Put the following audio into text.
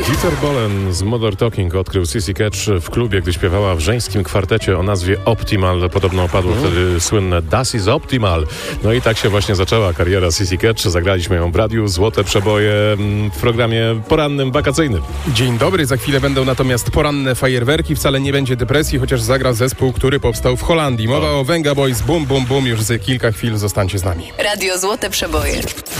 Peter Bolen z Modern Talking odkrył Sissy Catch w klubie, gdy śpiewała w żeńskim kwartecie o nazwie Optimal. Podobno padło wtedy słynne Das ist Optimal. No i tak się właśnie zaczęła kariera Sissy Catch. Zagraliśmy ją w radiu, złote przeboje w programie porannym, wakacyjnym. Dzień dobry, za chwilę będą natomiast poranne fajerwerki. Wcale nie będzie depresji, chociaż zagra zespół, który powstał w Holandii. Mowa o Venga Boys, Bum Bum Bum. Już za kilka chwil zostańcie z nami. Radio Złote Przeboje.